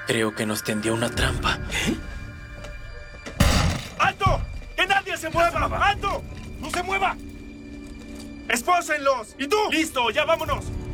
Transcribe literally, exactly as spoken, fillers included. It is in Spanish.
Creo que nos tendió una trampa. ¿Qué? ¡Alto! ¡Que nadie se mueva! ¡Alto! ¡No se mueva! ¡Espósenlos! ¿Y tú? ¡Listo! ¡Ya vámonos!